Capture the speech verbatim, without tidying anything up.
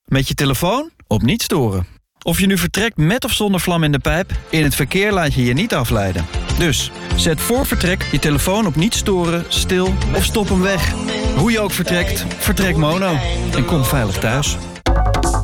Met je telefoon op niet storen. Of je nu vertrekt met of zonder vlam in de pijp, in het verkeer laat je je niet afleiden. Dus zet voor vertrek je telefoon op niet storen, stil of stop hem weg. Hoe je ook vertrekt, vertrek mono en kom veilig thuis.